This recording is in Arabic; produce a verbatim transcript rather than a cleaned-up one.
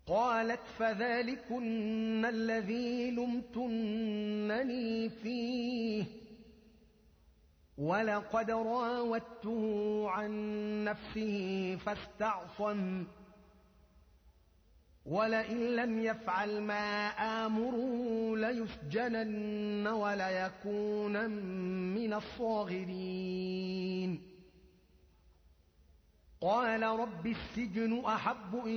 قالت فذلكن الذي لمتنني فيه ولقد راودته عن نفسه فاستعصم ولئن لم يفعل ما آمره ليسجنن وليكونن من الصاغرين قال رب السجن أحب